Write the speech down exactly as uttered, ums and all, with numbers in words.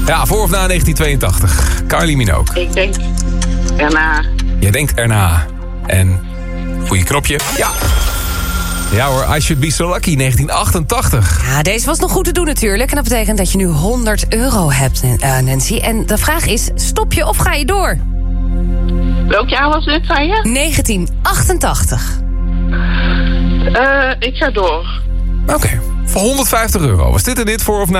Ja, voor of na negentien tweeëntachtig. Kylie Minogue. Ik denk erna. Je denkt erna. En goeie knopje. Ja. Ja hoor, I Should Be So Lucky, negentien achtentachtig. Ja, deze was nog goed te doen natuurlijk. En dat betekent dat je nu honderd euro hebt, uh, Nancy. En de vraag is, stop je of ga je door? Welk jaar was dit, zei je? negentien achtentachtig. Uh, ik ga door. Oké, okay. Voor honderdvijftig euro. Was dit en dit voor of na